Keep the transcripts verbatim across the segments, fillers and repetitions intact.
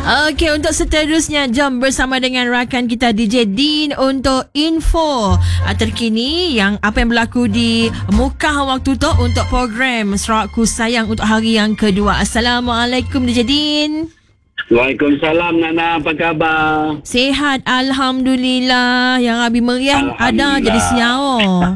Okey, untuk seterusnya jom bersama dengan rakan kita D J Din untuk info uh, terkini yang apa yang berlaku di Mukah waktu tu untuk program Sarawakku Sayang untuk hari yang kedua. Assalamualaikum D J Din. Waalaikumsalam Nana, apa khabar? Sihat Alhamdulillah. Yang Abi meriah ada jadi siao.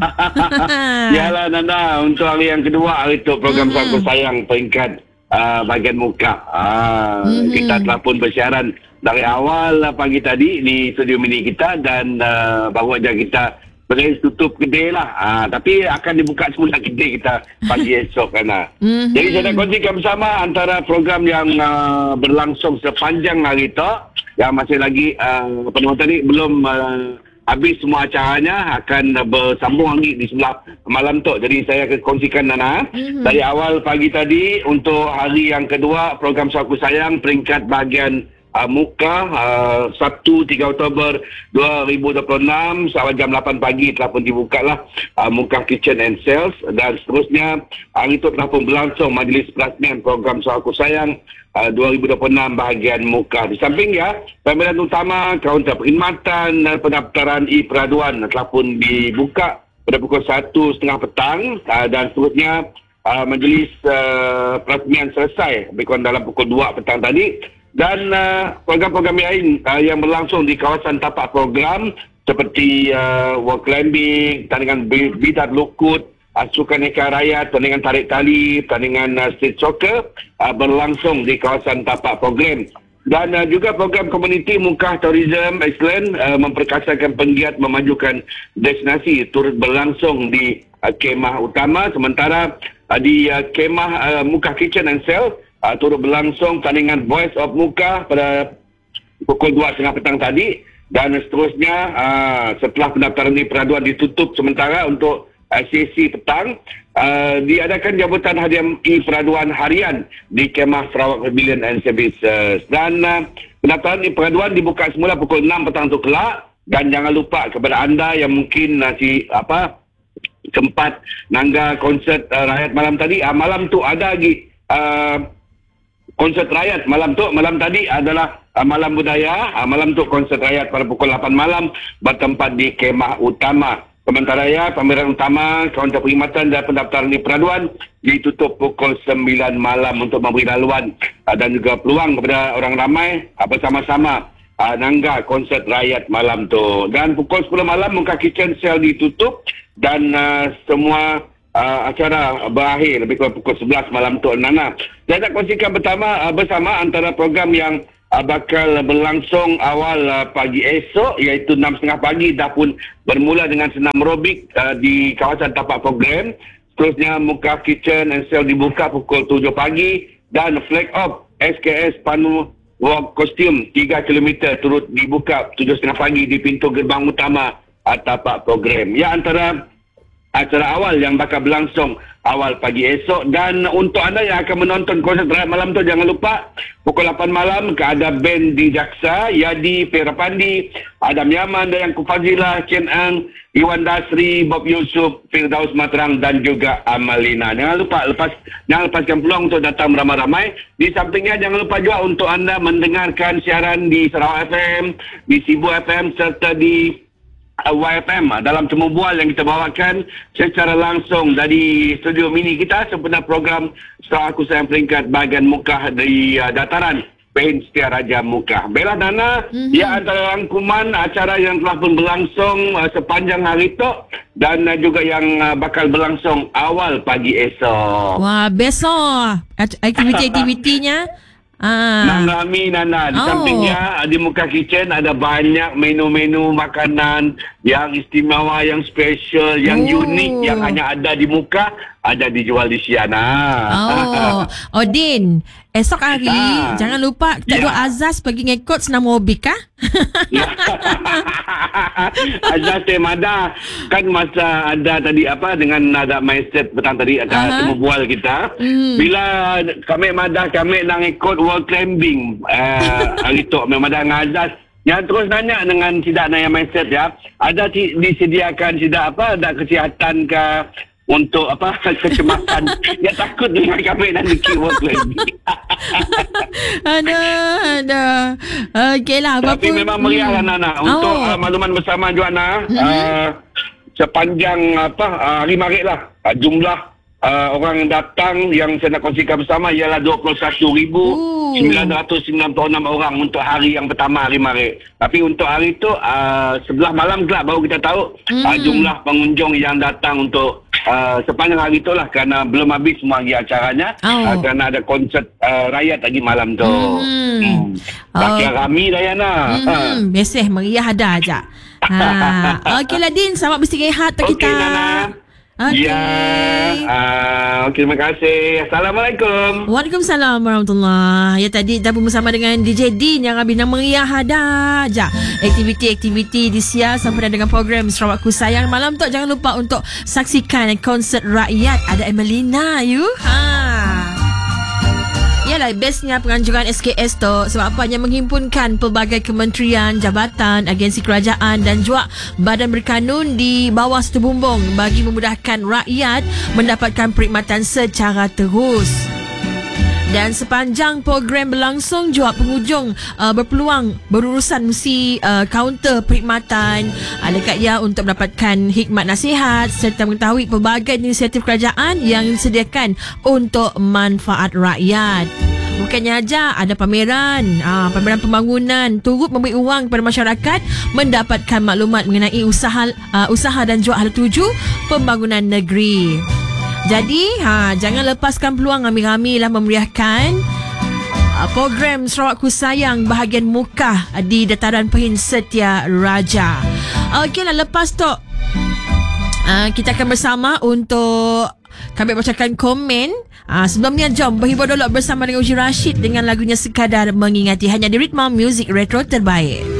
Yalah Nana, untuk hari yang kedua hari tu program mm-hmm. Sarawakku Sayang peringkat uh, bahagian Mukah. uh, mm-hmm. Kita telah pun bersiaran dari awal uh, pagi tadi di studio mini kita dan uh, baru aja kita boleh tutup kedai lah. Uh, tapi akan dibuka semula kedai kita pagi esok kan. Mm-hmm. Jadi saya nak kongsikan bersama antara program yang uh, berlangsung sepanjang hari tu. Yang masih lagi uh, penonton tadi belum uh, habis semua acaranya, akan uh, bersambung lagi di sebelah malam tu. Jadi saya akan kongsikan Nana. Mm-hmm. Dari awal pagi tadi untuk hari yang kedua program Sarawakku Sayang peringkat bahagian Uh, Mukah uh, Sabtu tiga Oktober dua ribu dua puluh enam sampai jam lapan pagi telah pun dibuka lah uh, Mukah Kitchen and Sales, dan seterusnya hari itu telah pun berlangsung majlis perasmian program Sarawakku Sayang uh, dua ribu dua puluh enam bahagian Mukah. Di samping ya, pemilihan utama kaunter perkhidmatan dan pendaftaran e-peraduan telah pun dibuka pada pukul satu tiga puluh petang uh, dan seterusnya uh, majlis uh, perasmian selesai lebih kurang dalam pukul dua petang tadi. Dan uh, program-program lain uh, yang berlangsung di kawasan tapak program seperti uh, wall climbing, tandingan bidat lukut, uh, sukan ikan raya, tandingan tarik tali, tandingan uh, street soccer uh, berlangsung di kawasan tapak program. Dan uh, juga program komuniti Mukah Tourism Excellence uh, memperkasakan penggiat memajukan destinasi turut berlangsung di uh, kemah utama, sementara uh, di uh, kemah uh, Mukah Kitchen and Sale Uh, turut berlangsung tandingan Voice of Mukah pada pukul dua tiga puluh petang tadi, dan seterusnya uh, setelah pendaftaran di peraduan ditutup sementara untuk uh, sesi petang, uh, diadakan jemputan hadiah e-peraduan harian di Kemah Sarawak Pavilion and Services, dan uh, pendaftaran e-peraduan dibuka semula pukul enam petang tu kelak. Dan jangan lupa kepada anda yang mungkin nasi apa tempat nangga konsert uh, rakyat malam tadi, uh, malam tu ada lagi uh, konsert rakyat malam tu. Malam tadi adalah uh, malam budaya. Uh, malam tu konsert rakyat pada pukul lapan malam bertempat di kemah utama. Sementara ya, pameran utama, kaunter perkhidmatan dan pendaftaran di peraduan ditutup pukul sembilan malam untuk memberi laluan uh, dan juga peluang kepada orang ramai uh, bersama-sama uh, nangga konsert rakyat malam tu. Dan pukul sepuluh malam Mukah Kitchen Sale ditutup dan uh, semua Uh, acara berakhir lebih kurang pukul sebelas malam tu Nana. Saya nak kongsikan pertama uh, bersama antara program yang uh, bakal berlangsung awal uh, pagi esok, iaitu enam tiga puluh pagi dah pun bermula dengan senam aerobik uh, di kawasan tapak program. Seterusnya Mukah Kitchen and Sale dibuka pukul tujuh pagi dan flag off S K S Panu Walk Kostum tiga kilometer turut dibuka tujuh tiga puluh pagi di pintu gerbang utama uh, tapak program. Ya, antara acara awal yang bakal berlangsung awal pagi esok. Dan untuk anda yang akan menonton konsert rakyat malam tu, jangan lupa pukul lapan malam ada band di Jaksa, Yadi, Perapandi, Adam Yaman, Dayang Kufazilah, Chen Ang, Iwan Dasri, Bob Yusuf, Firdaus Matrang dan juga Amalina. Jangan lupa lepas jangan lepaskan peluang untuk datang ramai-ramai. Di sampingnya jangan lupa juga untuk anda mendengarkan siaran di Sarawak F M, di Sibu F M serta di Y F M dalam Temu Bual yang kita bawakan secara langsung dari studio mini kita sempena program Sarawakku Sayang peringkat bahagian Mukah di uh, dataran Pehin Setia Raja Mukah. Baiklah Nana, mm-hmm. ya antara rangkuman acara yang telah pun berlangsung uh, sepanjang hari itu dan uh, juga yang uh, bakal berlangsung awal pagi esok. Wah, besok aktiviti-aktivitinya Ah. Nana Mi Nana di oh. sampingnya di Mukah Kitchen ada banyak menu-menu makanan yang istimewa, yang special, yang oh. unik, yang hanya ada di Mukah, ada dijual di Siana. Oh, Odin, esok hari ah. jangan lupa kita yeah. doa azaz pergi ngikut senam aerobik kah? Azaz Temada kan masa ada tadi apa dengan ada mindset petang tadi ada uh-huh. temu bual kita. Mm. Bila kami madah kami nak ikut wall climbing uh, hari tu kami madah dengan Azaz. Yang terus nanya dengan tidak nanya mindset ya. Ada disediakan tidak apa ada kesihatan ke untuk apa kecemasan. Dia takut dengan kami dan keyword lagi. Aduh, Aduh. Okeylah. Tapi memang meriah lah Nana. Untuk Oh. uh, makluman bersama Joanna, Mhm. uh, sepanjang apa uh, hari Maret lah, uh, jumlah uh, orang yang datang yang saya nak kongsikan bersama ialah dua puluh satu ribu sembilan ratus sembilan puluh enam orang untuk hari yang pertama, hari Maret. Tapi untuk hari itu uh, sebelah malam gelap baru kita tahu Mhm. uh, jumlah pengunjung yang datang untuk uh, sepanjang hari itulah, kerana belum habis semua lagi acaranya. Oh. Uh, kerana ada konsert uh, rakyat lagi malam tu. Mhm. Hmm. Makin Oh. rami Dayana. Ha. Hmm, biasa meriah ada aja. Ha. Okeylah Din, selamat beristirahat tak Okey kita. Nana. Okey. Ya. Uh, okay, terima kasih. Assalamualaikum. Waalaikumsalam warahmatullahi. Ya, tadi dah bersama dengan D J Din yang Abina meriah ada aja. Aktiviti-aktiviti disiar sampai dengan program Sarawakku Sayang. Malam tu jangan lupa untuk saksikan konsert rakyat. Ada Emelina you. Ha. Yalah, bestnya penganjuran S K S tu sebab apa, yang menghimpunkan pelbagai kementerian, jabatan, agensi kerajaan dan juga badan berkanun di bawah satu bumbung bagi memudahkan rakyat mendapatkan perkhidmatan secara terus. Dan sepanjang program berlangsung juga penghujung uh, berpeluang berurusan mesti uh, kaunter perkhidmatan uh, dekat ia untuk mendapatkan hikmat nasihat serta mengetahui pelbagai inisiatif kerajaan yang disediakan untuk manfaat rakyat. Bukannya aja ada pameran, ah, pameran pembangunan turut memberi ruang kepada masyarakat mendapatkan maklumat mengenai usaha uh, usaha dan juga hal tuju pembangunan negeri. Jadi, ha, jangan lepaskan peluang ramai-ramai lah memeriahkan uh, program Sarawakku Sayang bahagian muka di Dataran Pehin Setia Raja. Okeylah, lepas tu uh, kita akan bersama untuk kami bacakan komen. Ah, sebelumnya jom berhibur dulu bersama dengan Uji Rashid dengan lagunya Sekadar Mengingati, hanya di Ritma Music Retro terbaik.